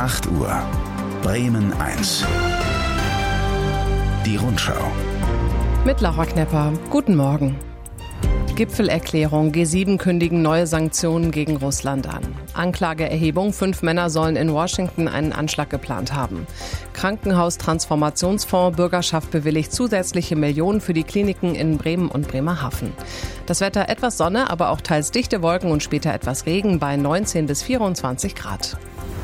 8 Uhr. Bremen 1. Die Rundschau. Mit Laura Knepper. Guten Morgen. Gipfelerklärung. G7 kündigen neue Sanktionen gegen Russland an. Anklageerhebung. 5 Männer sollen in Washington einen Anschlag geplant haben. Krankenhaus-Transformationsfonds. Bürgerschaft bewilligt zusätzliche Millionen für die Kliniken in Bremen und Bremerhaven. Das Wetter etwas Sonne, aber auch teils dichte Wolken und später etwas Regen bei 19 bis 24 Grad.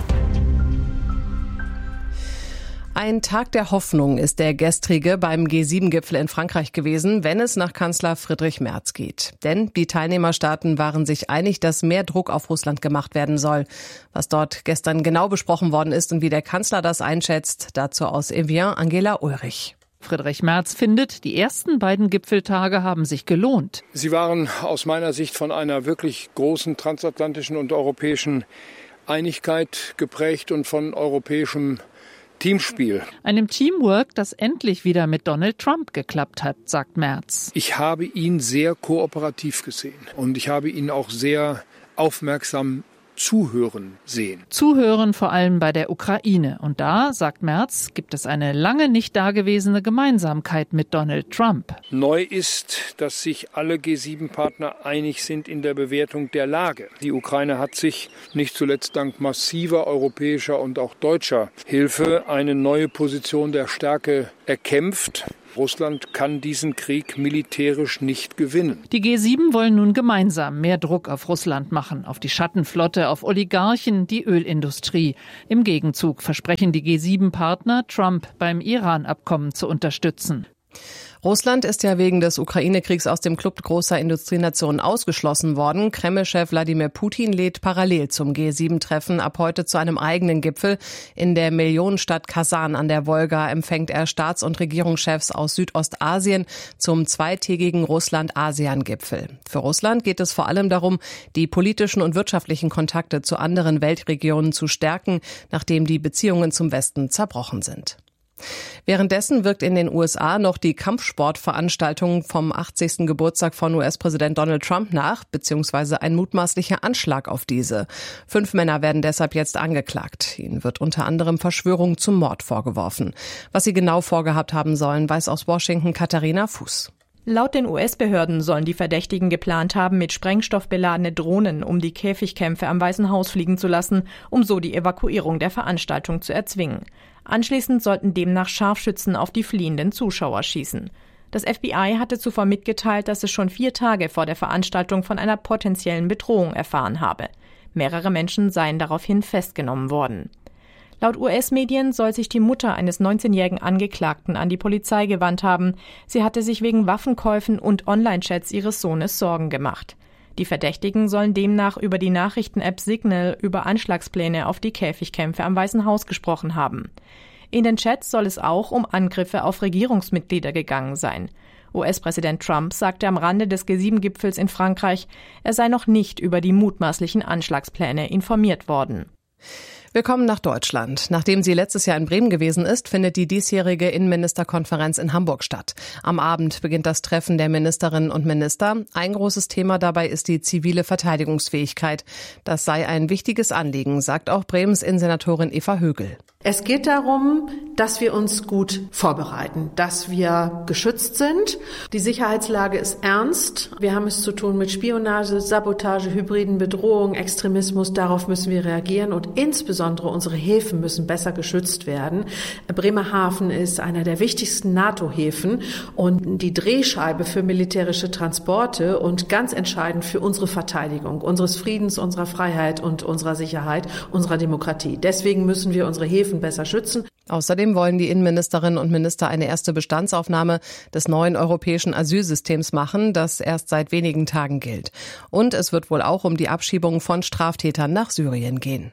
Ein Tag der Hoffnung ist der gestrige beim G7-Gipfel in Frankreich gewesen, wenn es nach Kanzler Friedrich Merz geht. Denn die Teilnehmerstaaten waren sich einig, dass mehr Druck auf Russland gemacht werden soll. Was dort gestern genau besprochen worden ist und wie der Kanzler das einschätzt, dazu aus Evian Angela Ulrich. Friedrich Merz findet, die ersten beiden Gipfeltage haben sich gelohnt. Sie waren aus meiner Sicht von einer wirklich großen transatlantischen und europäischen Einigkeit geprägt und von europäischem Teamspiel. Einem Teamwork, das endlich wieder mit Donald Trump geklappt hat, sagt Merz. Ich habe ihn sehr kooperativ gesehen und ich habe ihn auch sehr aufmerksam zuhören sehen. Zuhören vor allem bei der Ukraine. Und da, sagt Merz, gibt es eine lange nicht dagewesene Gemeinsamkeit mit Donald Trump. Neu ist, dass sich alle G7-Partner einig sind in der Bewertung der Lage. Die Ukraine hat sich nicht zuletzt dank massiver europäischer und auch deutscher Hilfe eine neue Position der Stärke erkämpft. Russland kann diesen Krieg militärisch nicht gewinnen. Die G7 wollen nun gemeinsam mehr Druck auf Russland machen, auf die Schattenflotte, auf Oligarchen, die Ölindustrie. Im Gegenzug versprechen die G7-Partner, Trump beim Iran-Abkommen zu unterstützen. Russland ist ja wegen des Ukraine-Kriegs aus dem Club großer Industrienationen ausgeschlossen worden. Kreml-Chef Wladimir Putin lädt parallel zum G7-Treffen ab heute zu einem eigenen Gipfel. In der Millionenstadt Kasan an der Wolga empfängt er Staats- und Regierungschefs aus Südostasien zum zweitägigen Russland-ASEAN-Gipfel. Für Russland geht es vor allem darum, die politischen und wirtschaftlichen Kontakte zu anderen Weltregionen zu stärken, nachdem die Beziehungen zum Westen zerbrochen sind. Währenddessen wirkt in den USA noch die Kampfsportveranstaltung vom 80. Geburtstag von US-Präsident Donald Trump nach, beziehungsweise ein mutmaßlicher Anschlag auf diese. 5 Männer werden deshalb jetzt angeklagt. Ihnen wird unter anderem Verschwörung zum Mord vorgeworfen. Was sie genau vorgehabt haben sollen, weiß aus Washington Katharina Fuß. Laut den US-Behörden sollen die Verdächtigen geplant haben, mit Sprengstoff beladene Drohnen um die Käfigkämpfe am Weißen Haus fliegen zu lassen, um so die Evakuierung der Veranstaltung zu erzwingen. Anschließend sollten demnach Scharfschützen auf die fliehenden Zuschauer schießen. Das FBI hatte zuvor mitgeteilt, dass es schon 4 Tage vor der Veranstaltung von einer potenziellen Bedrohung erfahren habe. Mehrere Menschen seien daraufhin festgenommen worden. Laut US-Medien soll sich die Mutter eines 19-jährigen Angeklagten an die Polizei gewandt haben. Sie hatte sich wegen Waffenkäufen und Online-Chats ihres Sohnes Sorgen gemacht. Die Verdächtigen sollen demnach über die Nachrichten-App Signal über Anschlagspläne auf die Käfigkämpfe am Weißen Haus gesprochen haben. In den Chats soll es auch um Angriffe auf Regierungsmitglieder gegangen sein. US-Präsident Trump sagte am Rande des G7-Gipfels in Frankreich, er sei noch nicht über die mutmaßlichen Anschlagspläne informiert worden. Wir kommen nach Deutschland. Nachdem sie letztes Jahr in Bremen gewesen ist, findet die diesjährige Innenministerkonferenz in Hamburg statt. Am Abend beginnt das Treffen der Ministerinnen und Minister. Ein großes Thema dabei ist die zivile Verteidigungsfähigkeit. Das sei ein wichtiges Anliegen, sagt auch Bremens Innensenatorin Eva Högel. Es geht darum, dass wir uns gut vorbereiten, dass wir geschützt sind. Die Sicherheitslage ist ernst. Wir haben es zu tun mit Spionage, Sabotage, hybriden Bedrohungen, Extremismus. Darauf müssen wir reagieren und insbesondere unsere Häfen müssen besser geschützt werden. Bremerhaven ist einer der wichtigsten NATO-Häfen und die Drehscheibe für militärische Transporte und ganz entscheidend für unsere Verteidigung, unseres Friedens, unserer Freiheit und unserer Sicherheit, unserer Demokratie. Deswegen müssen wir unsere Häfen besser schützen. Außerdem wollen die Innenministerinnen und Minister eine erste Bestandsaufnahme des neuen europäischen Asylsystems machen, das erst seit wenigen Tagen gilt. Und es wird wohl auch um die Abschiebung von Straftätern nach Syrien gehen.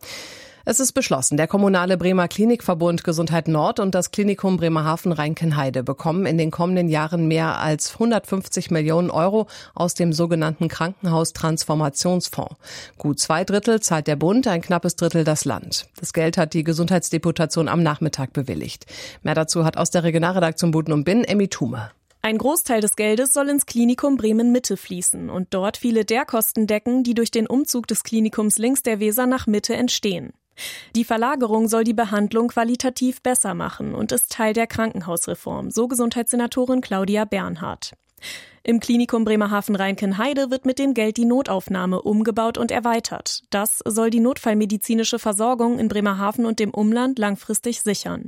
Es ist beschlossen, der kommunale Bremer Klinikverbund Gesundheit Nord und das Klinikum Bremerhaven-Rheinkenheide bekommen in den kommenden Jahren mehr als 150 Millionen Euro aus dem sogenannten Krankenhaus-Transformationsfonds. Gut 2/3 zahlt der Bund, ein knappes Drittel das Land. Das Geld hat die Gesundheitsdeputation am Nachmittag bewilligt. Mehr dazu hat aus der Regionalredaktion Buten und Binn Emmy Thume. Ein Großteil des Geldes soll ins Klinikum Bremen-Mitte fließen und dort viele der Kosten decken, die durch den Umzug des Klinikums links der Weser nach Mitte entstehen. Die Verlagerung soll die Behandlung qualitativ besser machen und ist Teil der Krankenhausreform, so Gesundheitssenatorin Claudia Bernhardt. Im Klinikum Bremerhaven-Rheinkenheide wird mit dem Geld die Notaufnahme umgebaut und erweitert. Das soll die notfallmedizinische Versorgung in Bremerhaven und dem Umland langfristig sichern.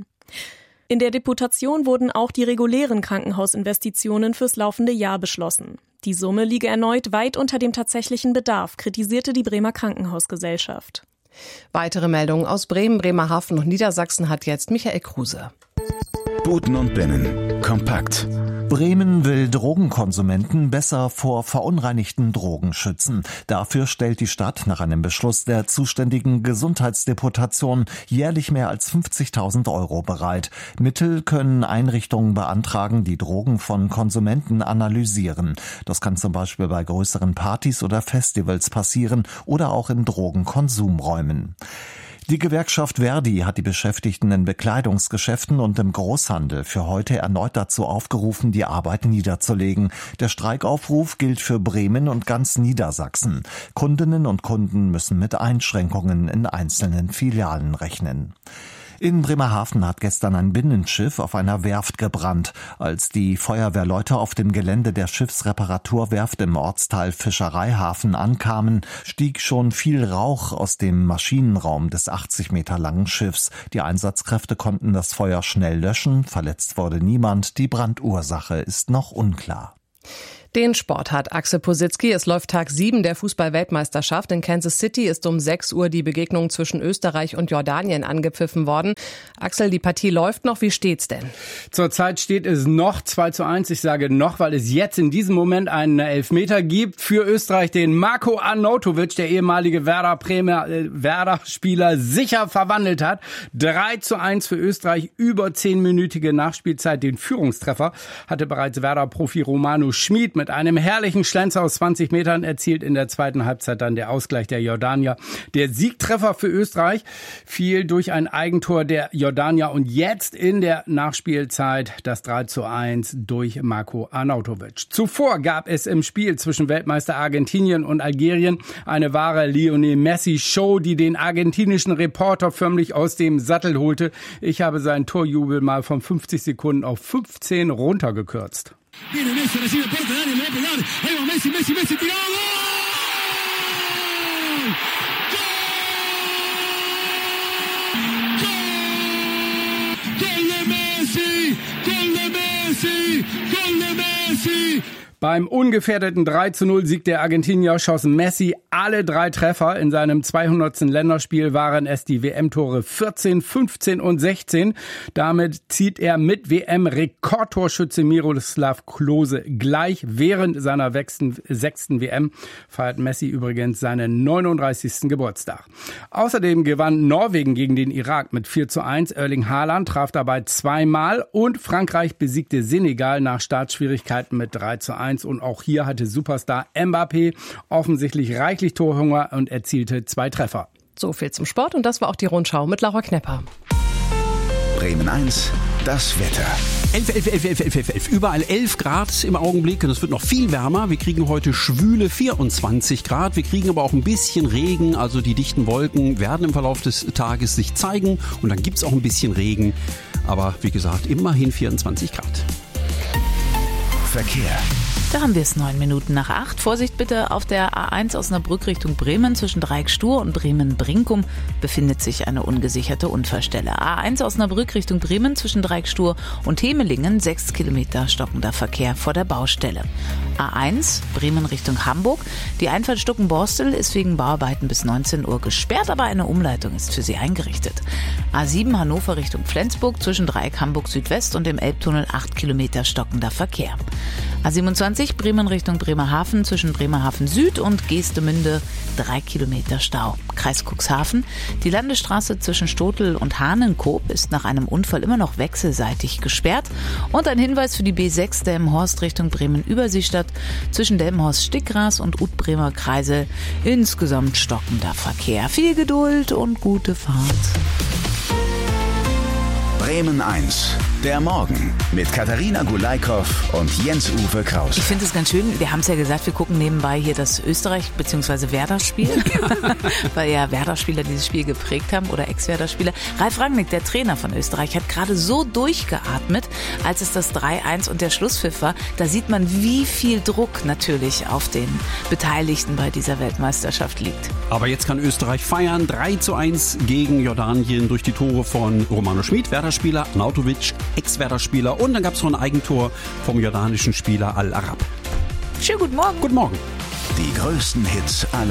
In der Deputation wurden auch die regulären Krankenhausinvestitionen fürs laufende Jahr beschlossen. Die Summe liege erneut weit unter dem tatsächlichen Bedarf, kritisierte die Bremer Krankenhausgesellschaft. Weitere Meldungen aus Bremen, Bremerhaven und Niedersachsen hat jetzt Michael Kruse. Buten und Binnen. Kompakt. Bremen will Drogenkonsumenten besser vor verunreinigten Drogen schützen. Dafür stellt die Stadt nach einem Beschluss der zuständigen Gesundheitsdeputation jährlich mehr als 50.000 € bereit. Mittel können Einrichtungen beantragen, die Drogen von Konsumenten analysieren. Das kann zum Beispiel bei größeren Partys oder Festivals passieren oder auch in Drogenkonsumräumen. Die Gewerkschaft Verdi hat die Beschäftigten in Bekleidungsgeschäften und im Großhandel für heute erneut dazu aufgerufen, die Arbeit niederzulegen. Der Streikaufruf gilt für Bremen und ganz Niedersachsen. Kundinnen und Kunden müssen mit Einschränkungen in einzelnen Filialen rechnen. In Bremerhaven hat gestern ein Binnenschiff auf einer Werft gebrannt. Als die Feuerwehrleute auf dem Gelände der Schiffsreparaturwerft im Ortsteil Fischereihafen ankamen, stieg schon viel Rauch aus dem Maschinenraum des 80 Meter langen Schiffs. Die Einsatzkräfte konnten das Feuer schnell löschen, verletzt wurde niemand, die Brandursache ist noch unklar. Den Sport hat Axel Positzky. Es läuft Tag 7 der Fußball-Weltmeisterschaft. In Kansas City ist um 6 Uhr die Begegnung zwischen Österreich und Jordanien angepfiffen worden. Axel, die Partie läuft noch. Wie steht's denn? Zurzeit steht es noch 2:1. Ich sage noch, weil es jetzt in diesem Moment einen Elfmeter gibt für Österreich, den Marko Arnautovic, der ehemalige Werder-Spieler, sicher verwandelt hat. 3:1 für Österreich, über 10-minütige Nachspielzeit. Den Führungstreffer hatte bereits Werder-Profi Romano Schmid mit einem herrlichen Schlenzer aus 20 Metern erzielt. In der zweiten Halbzeit dann der Ausgleich der Jordanier. Der Siegtreffer für Österreich fiel durch ein Eigentor der Jordanier und jetzt in der Nachspielzeit das 3:1 durch Marko Arnautovic. Zuvor gab es im Spiel zwischen Weltmeister Argentinien und Algerien eine wahre Lionel Messi-Show, die den argentinischen Reporter förmlich aus dem Sattel holte. Ich habe seinen Torjubel mal von 50 Sekunden auf 15 runtergekürzt. Viene Messi, recibe fuerte, Dani, le va a pegar. Ahí va Messi, Messi, Messi, tirado. ¡Gol! ¡Gol de Messi! ¡Gol de Messi! ¡Gol de Messi! Beim ungefährdeten 3:0-Sieg der Argentinier schoss Messi alle 3 Treffer. In seinem 200. Länderspiel waren es die WM-Tore 14, 15 und 16. Damit zieht er mit WM-Rekordtorschütze Miroslav Klose gleich. Während seiner 6. WM feiert Messi übrigens seinen 39. Geburtstag. Außerdem gewann Norwegen gegen den Irak mit 4:1. Erling Haaland traf dabei 2-mal und Frankreich besiegte Senegal nach Startschwierigkeiten mit 3:1. Und auch hier hatte Superstar Mbappé offensichtlich reichlich Torhunger und erzielte 2 Treffer. So viel zum Sport und das war auch die Rundschau mit Laura Knepper. Bremen 1, das Wetter. 11. Überall 11 Grad im Augenblick und es wird noch viel wärmer. Wir kriegen heute schwüle 24 Grad. Wir kriegen aber auch ein bisschen Regen. Also die dichten Wolken werden im Verlauf des Tages sich zeigen und dann gibt es auch ein bisschen Regen. Aber wie gesagt, immerhin 24 Grad. Verkehr. Da haben wir es 7:09. Vorsicht bitte, auf der A1 Osnabrück Richtung Bremen zwischen Dreieck-Stur und Bremen-Brinkum befindet sich eine ungesicherte Unfallstelle. A1 Osnabrück Richtung Bremen zwischen Dreieck-Stur und Hemelingen 6 Kilometer stockender Verkehr vor der Baustelle. A1 Bremen Richtung Hamburg. Die Einfahrt Stuckenborstel ist wegen Bauarbeiten bis 19 Uhr gesperrt, aber eine Umleitung ist für sie eingerichtet. A7 Hannover Richtung Flensburg zwischen Dreieck Hamburg Südwest und dem Elbtunnel 8 Kilometer stockender Verkehr. A27 Bremen Richtung Bremerhaven zwischen Bremerhaven Süd und Geestemünde 3 Kilometer Stau. Kreis Cuxhaven. Die Landesstraße zwischen Stotel und Hahnenkoop ist nach einem Unfall immer noch wechselseitig gesperrt. Und ein Hinweis für die B6 Delmenhorst Richtung Bremen-Überseestadt zwischen Delmenhorst-Stickgras und Utbremer Kreisel. Insgesamt stockender Verkehr. Viel Geduld und gute Fahrt. Bremen 1, der Morgen mit Katharina Gulaikow und Jens-Uwe Kraus. Ich finde es ganz schön, wir haben es ja gesagt, wir gucken nebenbei hier das Österreich- bzw. Werder-Spiel, weil ja Werder-Spieler dieses Spiel geprägt haben oder Ex-Werder-Spieler. Ralf Rangnick, der Trainer von Österreich, hat gerade so durchgeatmet, als es das 3-1 und der Schlusspfiff war. Da sieht man, wie viel Druck natürlich auf den Beteiligten bei dieser Weltmeisterschaft liegt. Aber jetzt kann Österreich feiern. 3-1 gegen Jordanien durch die Tore von Romano Schmid, Werder-Spieler, Arnautovic, Ex-Werder-Spieler, und dann gab es noch ein Eigentor vom jordanischen Spieler Al-Arab. Schönen guten Morgen. Guten Morgen. Die größten Hits aller